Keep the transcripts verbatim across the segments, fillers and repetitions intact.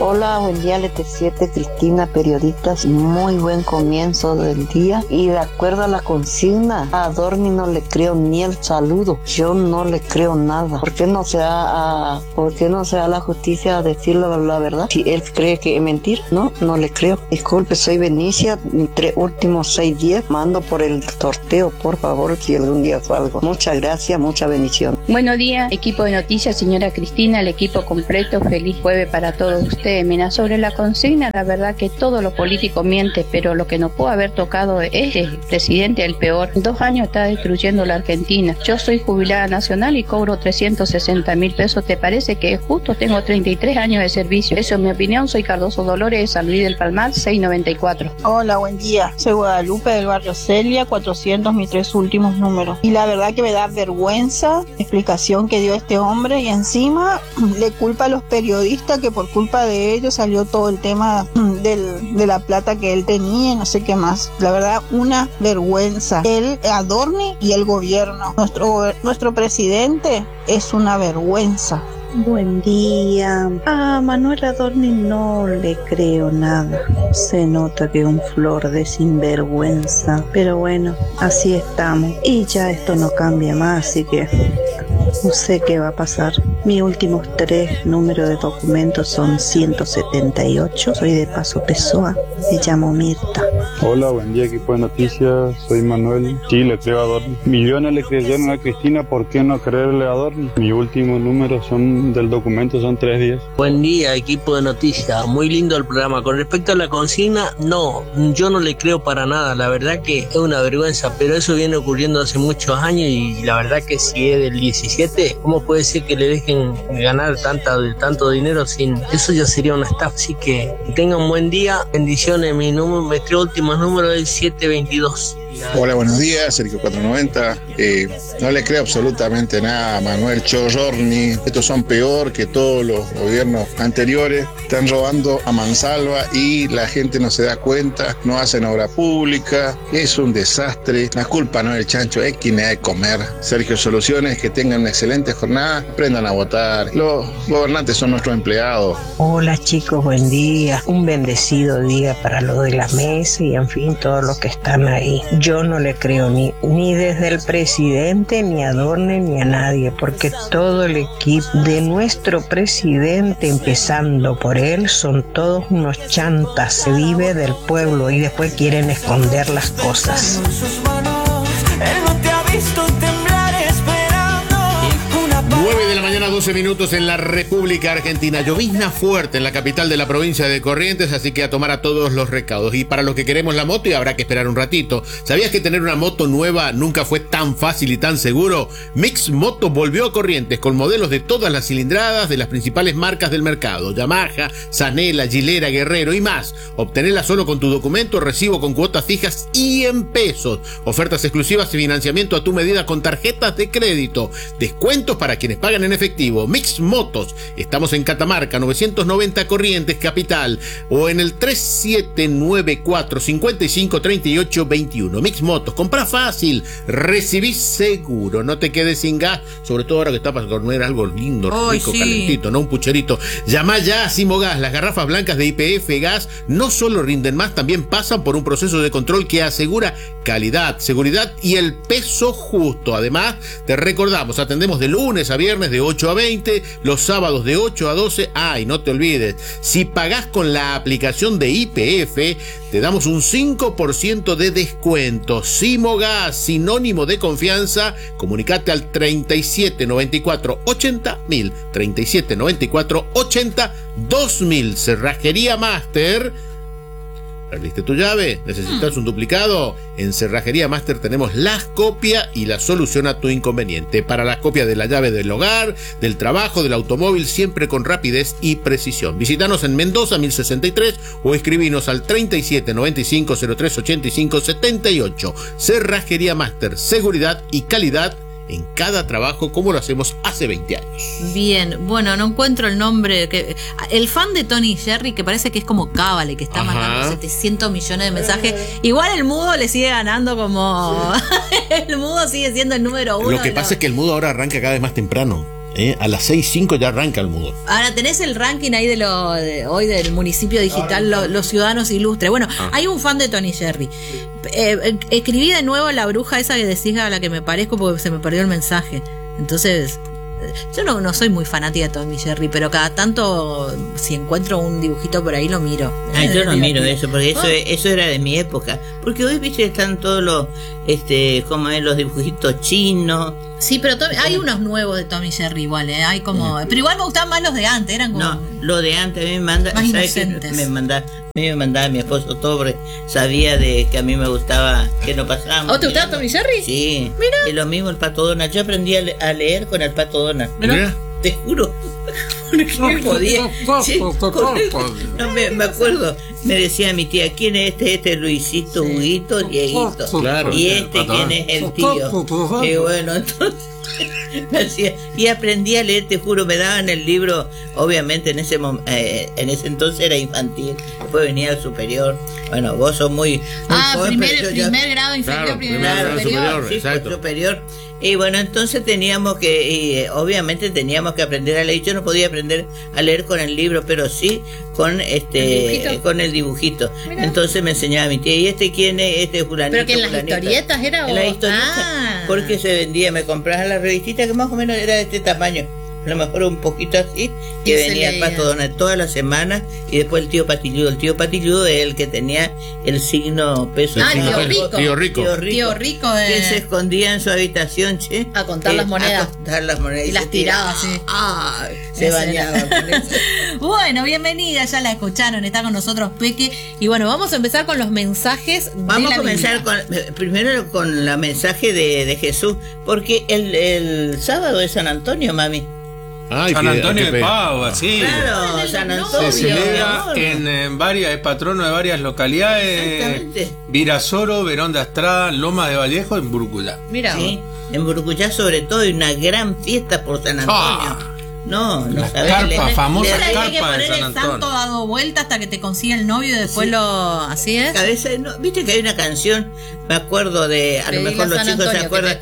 Hola, buen día, L T siete, Cristina, periodistas. Muy buen comienzo del día. Y de acuerdo a la consigna, a Adorni no le creo ni el saludo. Yo no le creo nada. ¿Por qué no se da a, por qué no se da la justicia a decirle la verdad? Si él cree que es mentir, no, no le creo. Disculpe, soy Benicia. Mis tres últimos seis días mando por el sorteo, por favor, si algún día salgo. Muchas gracias, mucha bendición. Buenos días, equipo de noticias, señora Cristina, el equipo completo. Feliz jueves para todos ustedes. Mira, sobre la consigna, la verdad que todo lo político miente, pero lo que no puedo haber tocado es el presidente, el peor. Dos años está destruyendo la Argentina. Yo soy jubilada nacional y cobro trescientos sesenta mil pesos. ¿Te parece que es justo? Tengo treinta y tres años de servicio. Eso es mi opinión. Soy Cardoso Dolores de San Luis del Palmar, seiscientos noventa y cuatro. Hola, buen día. Soy Guadalupe del barrio Celia, cuatrocientos, mis tres últimos números. Y la verdad que me da vergüenza la explicación que dio este hombre, y encima le culpa a los periodistas que por culpa de ellos salió todo el tema del, de la plata que él tenía y no sé qué más. La verdad, una vergüenza. Él, Adorni y el gobierno. Nuestro, nuestro presidente es una vergüenza. Buen día. A Manuel Adorni no le creo nada. Se nota que es un flor de sinvergüenza. Pero bueno, así estamos. Y ya esto no cambia más, así que no sé qué va a pasar. Mis últimos tres números de documentos son ciento setenta y ocho. Soy de Paso Pessoa. Me llamo Mirta. Hola, buen día, equipo de noticias. Soy Manuel. Sí, le creo a Adorni. Millones le creyeron a Cristina. ¿Por qué no creerle a Adorni? Mis últimos números son del documento son tres días. Buen día, equipo de noticias. Muy lindo el programa. Con respecto a la consigna, no, yo no le creo para nada. La verdad que es una vergüenza, pero eso viene ocurriendo hace muchos años y la verdad que si es del diecisiete, ¿cómo puede ser que le dejen ganar tanta, tanto dinero sin? Eso ya sería una estafa. Así que tengan un buen día. Bendiciones. Mi número, mi tres últimos números es setecientos veintidós. Hola, buenos días, Sergio cuatrocientos noventa. Eh, no le creo absolutamente nada a Manuel Chororni. Estos son peor que todos los gobiernos anteriores. Están robando a mansalva y la gente no se da cuenta. No hacen obra pública. Es un desastre. La culpa no es el chancho, es quien ha de comer. Sergio, soluciones, que tengan una excelente jornada. Aprendan a votar. Los gobernantes son nuestros empleados. Hola chicos, buen día. Un bendecido día para los de la mesa y en fin todos los que están ahí. Yo no le creo ni, ni desde el presidente, ni a Adorni, ni a nadie, porque todo el equipo de nuestro presidente, empezando por él, son todos unos chantas. Se vive del pueblo y después quieren esconder las cosas. nueve de la mañana, doce minutos en la República Argentina. Llovizna fuerte en la capital de la provincia de Corrientes, así que a tomar a todos los recaudos. Y para los que queremos la moto, y habrá que esperar un ratito. ¿Sabías que tener una moto nueva nunca fue tan fácil y tan seguro? Mix Moto volvió a Corrientes con modelos de todas las cilindradas de las principales marcas del mercado: Yamaha, Zanela, Gilera, Guerrero y más. Obtenela solo con tu documento, recibo con cuotas fijas y en pesos. Ofertas exclusivas y financiamiento a tu medida con tarjetas de crédito. Descuentos para quienes pagan en efectivo. Mix Motos. Estamos en Catamarca, novecientos noventa Corrientes, capital. O en el tres siete nueve cuatro, cinco cinco, tres ocho dos uno. Mix Motos. Comprá fácil. Recibís seguro. No te quedes sin gas. Sobre todo ahora que está para comer algo lindo, oh, rico, sí. calentito, no un pucherito. Llama ya a Simogas. Las garrafas blancas de Y P F Gas no solo rinden más, también pasan por un proceso de control que asegura calidad, seguridad y el peso justo. Además, te recordamos, atendemos de lunes a viernes de ocho a veinte, los sábados de ocho a doce. Ah, y no te olvides, si pagás con la aplicación de Y P F, te damos un cinco por ciento de descuento. Simogas, sinónimo de confianza. Comunicate al treinta y siete noventa y cuatro ochenta mil, treinta y siete noventa y cuatro ochenta dos mil. Cerrajería Master. ¿Perdiste tu llave? ¿Necesitas un duplicado? En Cerrajería Master tenemos las copias y la solución a tu inconveniente. Para las copias de la llave del hogar, del trabajo, del automóvil, siempre con rapidez y precisión. Visítanos en Mendoza mil sesenta y tres o escribinos al treinta y siete noventa y cinco cero tres ochenta y cinco setenta y ocho. Cerrajería Master, seguridad y calidad en cada trabajo, como lo hacemos hace veinte años. Bien, bueno, no encuentro el nombre. Que el fan de Tony Jerry, que parece que es como Cábale, que está Ajá. mandando setecientos millones de mensajes. Igual el mudo le sigue ganando como... el mudo sigue siendo el número uno. Lo que pasa los... es que el mudo ahora arranca cada vez más temprano. ¿eh? A las seis cinco ya arranca el mudo. Ahora tenés el ranking ahí de lo de hoy del municipio digital, lo, los ciudadanos ilustres. Bueno, ah. hay un fan de Tony Jerry. Eh, escribí de nuevo la bruja esa que decís a la que me parezco porque se me perdió el mensaje. Entonces, yo no, no soy muy fanática de Tommy Jerry, pero cada tanto si encuentro un dibujito por ahí lo miro. Ay, yo no miro eso, porque eso, oh. eso era de mi época. Porque hoy, viste, están todos los, este, como es, los dibujitos chinos. Sí, pero Tommy, hay unos nuevos de Tommy Jerry igual, ¿eh? Hay como, pero igual me gustaban más los de antes, eran como. No, lo de antes a mí me manda, más ¿sabes inocentes. Que me manda, a mí me mandaba mi esposo todo porque sabía de que a mí me gustaba que no pasaba. ¿Oh, te gustaba Tommy Jerry? Sí. Mira. Y lo mismo el Pato Donald. Yo aprendí a, le a leer con el Pato Donald. Mira. Te juro. Porque podía. Sí, no me, me acuerdo. Me decía mi tía, ¿quién es este? Este es Luisito, sí. Huguito, Dieguito. Claro, y este, ¿quién es el tío? Y bueno, entonces hacía, y aprendí a leer, te juro, me daban el libro, obviamente en ese eh, en ese entonces era infantil, después venía el superior. Bueno, vos sos muy, muy ah, joven, primer, yo, primer grado inferior, claro, primer grado grado superior, superior, sí, exacto. superior. Y bueno, entonces teníamos que, y, eh, obviamente teníamos que aprender a leer. Yo no podía aprender a leer con el libro, pero sí con este, ¿El con el dibujito. Mirá. Entonces me enseñaba mi tía, ¿y este quién es? Este es fulanito. Pero que en las fulanita. historietas era o... En las historietas, ah. porque se vendía, me compraba la revistita que más o menos era de este tamaño. A lo mejor un poquito así, que venía el Pato Donald todas las semanas y después el tío Patilludo. El tío Patilludo es el que tenía el signo peso. Ah, signo tío, peso. rico. tío Rico. Tío Rico. Tío Rico de... Que se escondía en su habitación, che. A contar eh, las monedas. A contar las monedas. Y, y las tiraba, sí. Ah, se bañaba con eso. Bueno, bienvenida, ya la escucharon, está con nosotros Peque. Y bueno, vamos a empezar con los mensajes. Vamos de la a comenzar con, primero con la mensaje de, de Jesús, porque el, el sábado es San Antonio, mami. Ay, San Antonio de Padua, sí. Claro, San Antonio. Se celebra en, en varias, es patrono de varias localidades. Virasoro, Verón de Astrada, Loma de Vallejo, en Burucuyá. Mira, sí, en Burucuyá sobre todo hay una gran fiesta por San Antonio. Ah. No, no la sabés. Carpa, le, famosa le, carpa que poner de San Antonio. El santo dado vuelta hasta que te consiga el novio y después sí. lo... Así es. Cabeza, no, viste que hay una canción, me acuerdo de, a lo mejor los chicos se acuerdan.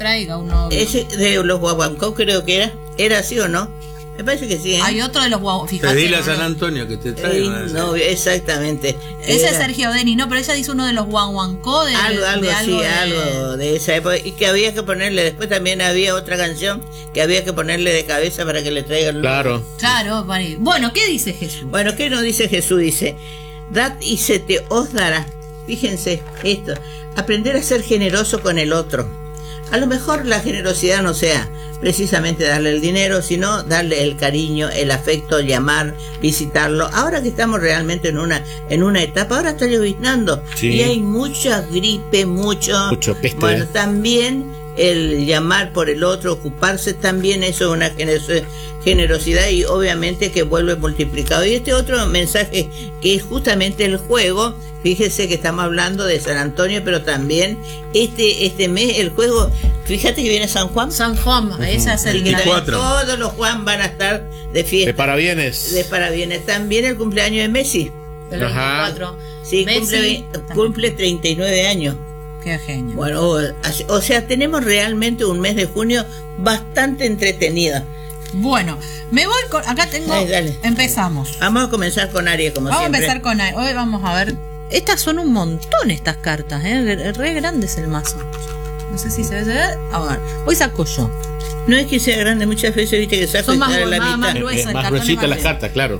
Ese de los Guaguancó creo que era. ¿Era así o no? Me parece que sí, ¿eh? Hay otro de los guau, fíjate. Pedile a San Antonio que te traiga. Eh, no, exactamente. Ese es Sergio Deni, no, pero ella dice uno de los guaguancó de algo, algo de así, algo de... algo de esa época. Y que había que ponerle, después también había otra canción que había que ponerle de cabeza para que le traigan. Claro. Claro, bueno, ¿qué dice Jesús? Bueno, ¿qué nos dice Jesús? Dice, dad y se te os dará. Fíjense esto, aprender a ser generoso con el otro. A lo mejor la generosidad no sea precisamente darle el dinero, sino darle el cariño, el afecto, llamar, visitarlo. Ahora que estamos realmente en una en una etapa, ahora está lloviznando, sí. Y hay mucha gripe, mucho, mucho peste. Bueno, también el llamar por el otro, ocuparse, también eso es una generosidad y obviamente que vuelve multiplicado. Y este otro mensaje que es justamente el juego. Fíjese que estamos hablando de San Antonio, pero también este este mes el juego, fíjate que viene San Juan. San Juan, uh-huh. Esa es el veinticuatro. Todos los Juan van a estar de fiesta. De parabienes. De parabienes. También el cumpleaños de Messi. El veinticuatro. Sí, cumple, cumple treinta y nueve años. Qué genio. Bueno, o, o sea, tenemos realmente un mes de junio bastante entretenido. Bueno, me voy con... Acá tengo... Ay, dale. Empezamos. Vamos a comenzar con Aries, como vamos siempre. Vamos a empezar con Aries. Hoy vamos a ver... Estas son un montón, estas cartas, ¿eh? Re grande es el mazo. No sé si se ve. A ver, hoy saco yo. No es que sea grande, muchas veces viste que saco son más, la más, mitad. Más gruesas, más gruesitas las cartas, claro.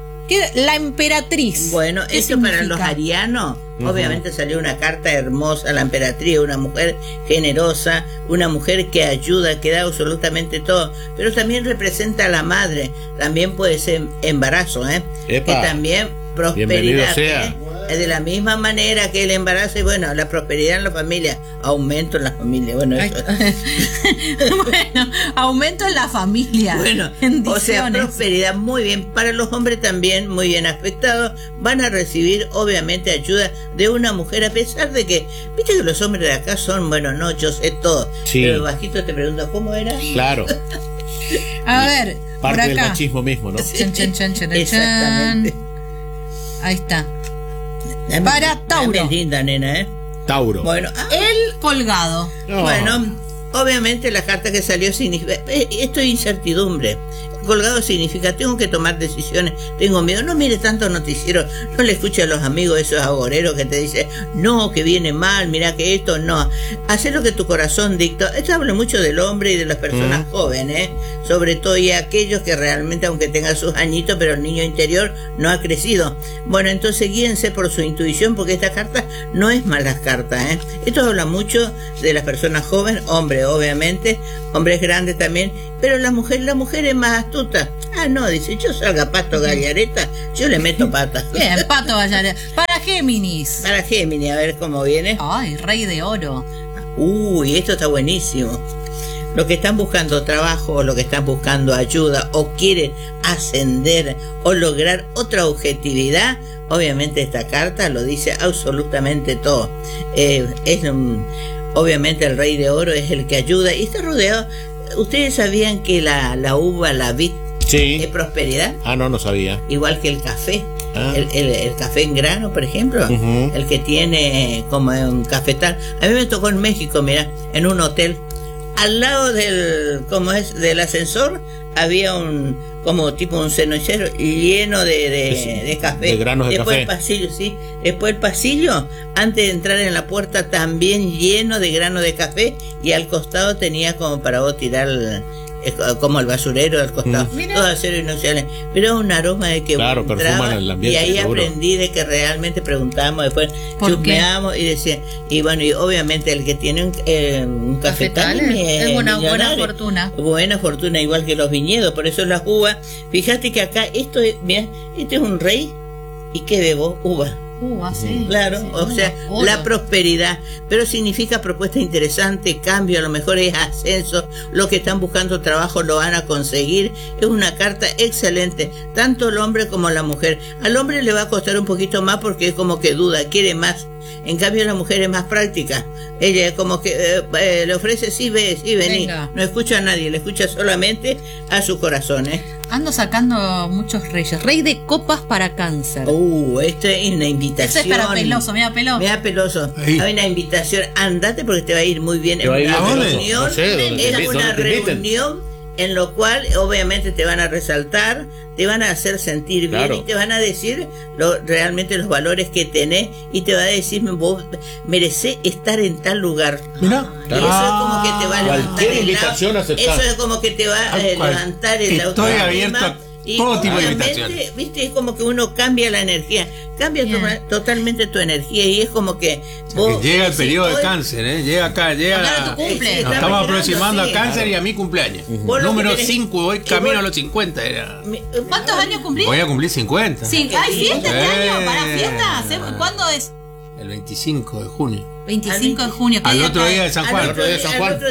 La emperatriz. Bueno, esto significa? Para los arianos, uh-huh. Obviamente salió una carta hermosa, la emperatriz, una mujer generosa, una mujer que ayuda, que da absolutamente todo, pero también representa a la madre, también puede ser embarazo, ¿eh? Epa. Que también prosperidad, sea. ¿eh? De la misma manera que el embarazo y bueno, la prosperidad en la familia, aumento en la familia, bueno, eso. Bueno, aumento en la familia. Bueno, o sea, prosperidad, muy bien. Para los hombres también, muy bien afectados, van a recibir obviamente ayuda de una mujer, a pesar de que, viste que los hombres de acá son, bueno, no, yo sé todo, sí. Pero bajito te pregunto, ¿cómo era? Claro. A ver, parte por acá. Del machismo mismo, ¿no? Chan, chan, chan, chan, exactamente. Ahí está. Para Tauro. Dame linda, nena, ¿eh? Tauro. Bueno, ah, el colgado. No. Bueno, obviamente la carta que salió significa, esto es incertidumbre. Colgado significa, tengo que tomar decisiones, tengo miedo. No mire tanto noticiero, no le escuche a los amigos esos agoreros que te dicen, no, que viene mal, mira que esto, no. Hacer lo que tu corazón dicta. Esto habla mucho del hombre y de las personas mm. jóvenes, sobre todo, y aquellos que realmente, aunque tengan sus añitos, pero el niño interior no ha crecido. Bueno, entonces guíense por su intuición, porque esta carta no es malas cartas, ¿eh? Esto habla mucho de las personas jóvenes, hombres obviamente, hombres grandes también, pero la mujer, la mujer es más astuta. Ah, no, dice, yo salga Pato Gallareta, yo le meto patas. Bien, Pato Gallareta. Para Géminis. Para Géminis, a ver cómo viene. Ay, rey de oro. Uy, esto está buenísimo. Los que están buscando trabajo, o los que están buscando ayuda, o quieren ascender, o lograr otra objetividad, obviamente esta carta lo dice absolutamente todo. Eh, es um, obviamente el rey de oro es el que ayuda, y está rodeado. ¿Ustedes sabían que la, la uva, la vid, sí. es prosperidad? Ah, no, no sabía. Igual que el café. Ah. El, el, el café en grano, por ejemplo, uh-huh. el que tiene como un cafetal. A mí me tocó en México, mira, en un hotel. Al lado del, ¿cómo es? Del ascensor había un, como tipo un cenicero lleno de, de, de café. De granos de Después café. el pasillo, sí. Después el pasillo, antes de entrar en la puerta, también lleno de granos de café, y al costado tenía como para vos tirar el, como el basurero al costado, mm. todo acero inoxidable, pero un aroma de que claro, entraba, el ambiente, y ahí seguro. Aprendí de que realmente preguntábamos, después chusmeábamos y decía, y bueno, y obviamente el que tiene un, eh, un cafetal es, es una buena fortuna, buena fortuna, igual que los viñedos, por eso las uvas. Fíjate que acá esto es, mira, este es un rey, y ¿qué bebo? Uva. Uh, sí, claro, sí, o sea, oro. La prosperidad, pero significa propuesta interesante, cambio, a lo mejor es ascenso, los que están buscando trabajo lo van a conseguir. Es una carta excelente, tanto el hombre como la mujer. Al hombre le va a costar un poquito más porque es como que duda, quiere más. En cambio la mujer es más práctica, ella es como que eh, eh, le ofrece sí, ve, sí, vení, Venga. No escucha a nadie, le escucha solamente a su corazón, ¿eh? Ando sacando muchos reyes. Rey de copas para Cáncer. Uh, esto es una invitación. Esto es para Peloso, mira Peloso. Mira Peloso, Ahí. Hay una invitación, andate porque te va a ir muy bien. ¿Te va a ir una bien? reunión, no sé, es una reunión en lo cual obviamente te van a resaltar, te van a hacer sentir bien, claro. Y te van a decir lo, realmente los valores que tenés, y te va a decir, vos merecés estar en tal lugar. Mira, y eso ah, es como que te va a levantar el invitación lado, eso es como que te va a eh, levantar el Estoy abierto y todo tipo de invitación. Viste, es como que uno cambia la energía, cambia tu, totalmente tu energía, y es como que vos, que llega el periodo hoy, de cáncer, ¿eh? Llega acá, llega la, tu cumple. Nos estamos aproximando a cáncer, claro. Y a mi cumpleaños. Uh-huh. Número cinco, hoy camino a los cincuenta. Era. ¿Cuántos años cumplís? Voy a cumplir cincuenta. Sí, ¿hay fiesta este año? ¿Para fiesta? ¿Cuándo es? El veinticinco de junio. veinticinco de junio. Al otro día de San Juan. Al otro día de San Juan.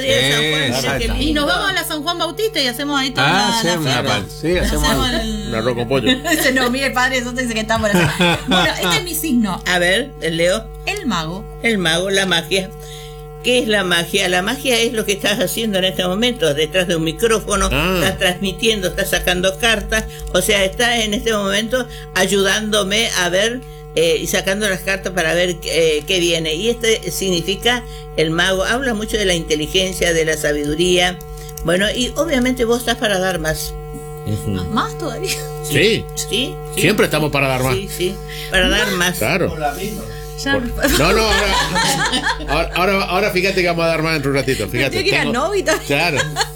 Eh, y nos vamos a la San Juan Bautista y hacemos ahí toda ah, la, sí, la una sí, hacemos, hacemos el... un arroz con pollo. Ese no, mire, padre, eso te dice que está por allá. Bueno, este es mi signo. A ver, el Leo. El mago. El mago, la magia. ¿Qué es la magia? La magia es lo que estás haciendo en este momento, detrás de un micrófono, ah. estás transmitiendo, estás sacando cartas, o sea, estás en este momento ayudándome a ver eh, y sacando las cartas para ver eh, qué viene. Y este significa el mago, habla mucho de la inteligencia, de la sabiduría, bueno, y obviamente vos estás para dar más. Uh-huh. ¿Más todavía? Sí. Sí, sí. Siempre estamos para dar más. Sí, sí, para ¿más? Dar más. Claro. Ya. No, no, ahora, ahora, ahora, ahora fíjate que vamos a dar más dentro de un ratito. Fíjate. Que tengo... novita. Claro.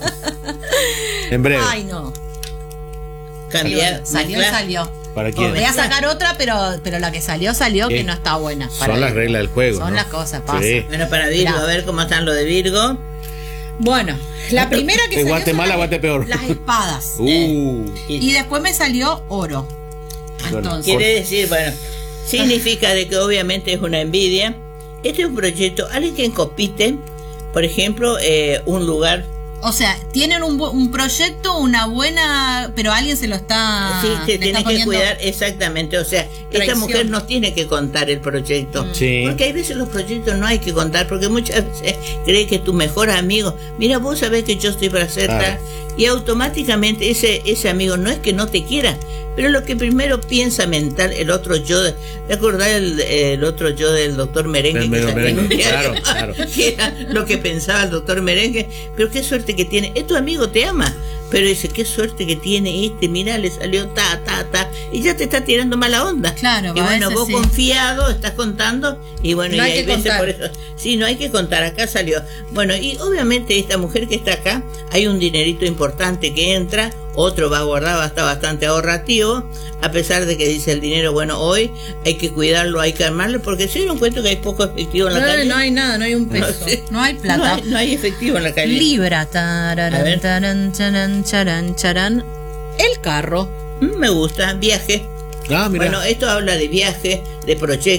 En breve. Ay, no. Cambiar. Salió, salió, salió. ¿Para quién? Voy a sacar otra, pero, pero la que salió, salió ¿Qué? Que no está buena. Son las reglas del juego. Son ¿no? las cosas, pasa. Sí. Bueno, para Virgo, Mirá. A ver cómo están los de Virgo. Bueno, la primera que en salió. Guatemala, Guatepeor. Las espadas. Uh. Eh, y después me salió oro. Entonces. Quiere decir, bueno, significa de que obviamente es una envidia. Este es un proyecto, alguien que compite, por ejemplo, eh, un lugar. O sea, tienen un, un proyecto, una buena, pero alguien se lo está. Sí, se tiene que cuidar, exactamente. O sea, traición. Esta mujer nos tiene que contar el proyecto. Sí. Porque hay veces los proyectos no hay que contar, porque muchas veces cree que tu mejor amigo, mira, vos sabés que yo estoy para hacer tal, y automáticamente ese, ese amigo no es que no te quiera, pero lo que primero piensa mental, el otro yo, ¿te acordás el, el otro yo del doctor Merengue? El que salió en un Merengue, diario? claro, claro. Que era lo que pensaba el doctor Merengue, pero qué suerte que tiene, es tu amigo, te ama, pero dice, qué suerte que tiene este, mira, le salió ta, ta, ta, y ya te está tirando mala onda. Claro, y bueno, vos sí. confiado, estás contando, y bueno, no y hay hay que veces contar. por eso, sí, no hay que contar, acá salió. Bueno, y obviamente esta mujer que está acá, hay un dinerito importante que entra, otro va guardado, está bastante ahorrativo, a pesar de que dice el dinero, bueno, hoy hay que cuidarlo, hay que armarlo, porque se dieron cuenta que hay poco efectivo en la No, calle. no hay nada, no hay un peso, No, sí. no hay plata. No hay, no hay efectivo en la calle. Libra, A tararán, ver. tarán, charán, charán, charán. El carro. Mm, Me gusta, viaje. Ah, mira. Bueno, esto habla de viaje, de proyectos.